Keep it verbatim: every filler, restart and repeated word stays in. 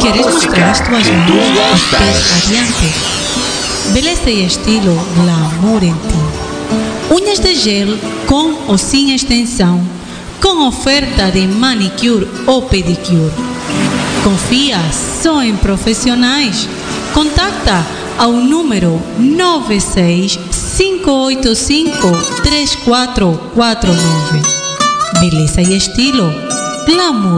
Queres mostrar as tuas mãos e pés radiantes? Beleza e estilo glamour em ti. Unhas de gel com ou sem extensão, com oferta de manicure ou pedicure. Confia só em profissionais. Contacta ao número nove seis cinco oito cinco três quatro quatro nove. Beleza e estilo glamour.